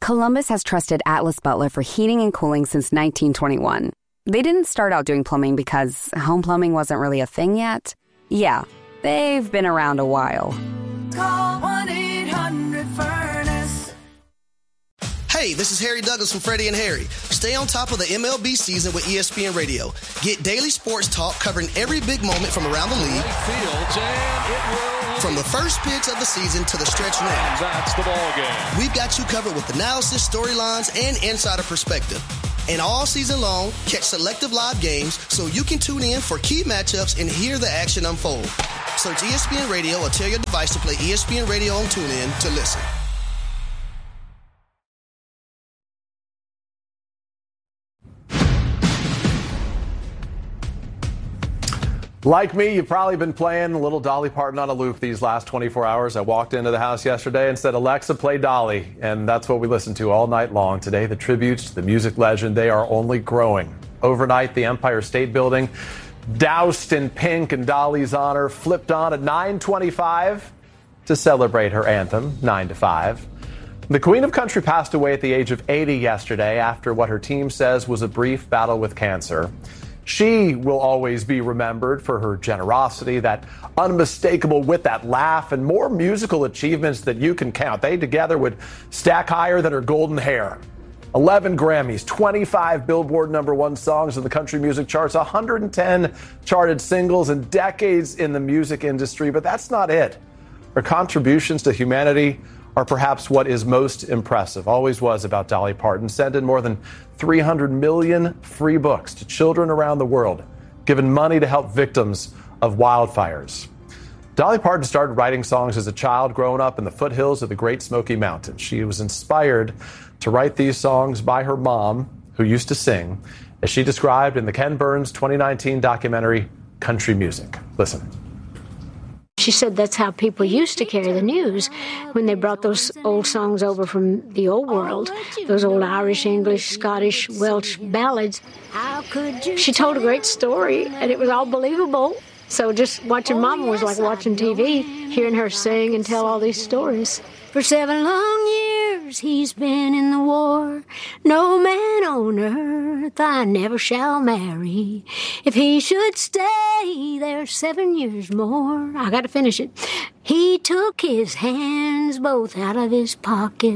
Columbus has trusted Atlas Butler for heating and cooling since 1921. They didn't start out doing plumbing because home plumbing wasn't really a thing yet. Yeah, they've been around a while. Call 1-800-FURNACE. Hey, this is Harry Douglas from Freddie and Harry. Stay on top of the MLB season with ESPN Radio. Get daily sports talk covering every big moment from around the league. From the first pitch of the season to the stretch run. That's the ball game. We've got you covered with analysis, storylines, and insider perspective. And all season long, catch selective live games so you can tune in for key matchups and hear the action unfold. Search ESPN Radio or tell your device to play ESPN Radio on TuneIn to listen. Like me, you've probably been playing a little Dolly Parton on a loop these last 24 hours. I walked into the house yesterday and said, Alexa, play Dolly. And that's what we listened to all night long. Today, the tributes to the music legend, they are only growing. Overnight, the Empire State Building, doused in pink in Dolly's honor, flipped on at 9:25 to celebrate her anthem, 9 to 5. The Queen of Country passed away at the age of 80 yesterday after what her team says was a brief battle with cancer. She will always be remembered for her generosity, that unmistakable wit, that laugh, and more musical achievements that you can count. They together would stack higher than her golden hair. 11 Grammys, 25 Billboard #1 songs in the country music charts, 110 charted singles, and decades in the music industry. But that's not it. Her contributions to humanity are perhaps what is most impressive, always was about Dolly Parton. Sent in more than 300 million free books to children around the world, given money to help victims of wildfires. Dolly Parton started writing songs as a child, growing up in the foothills of the Great Smoky Mountains. She was inspired to write these songs by her mom, who used to sing, as she described in the Ken Burns 2019 documentary, Country Music. Listen. She said that's how people used to carry the news when they brought those old songs over from the old world, those old Irish, English, Scottish, Welsh ballads. She told a great story, and it was all believable. So just watching Mama was like watching TV, hearing her sing and tell all these stories. For 7 long years he's been in the war. No man on earth I never shall marry. If he should stay there 7 years more, I gotta finish it. He took his hands both out of his pocket.